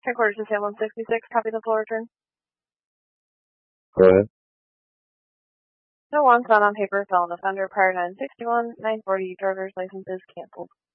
Headquarters to Sam 166, copy the full return. Go ahead. No one's not on paper, felon offender, prior 961, 940, driver's license is canceled.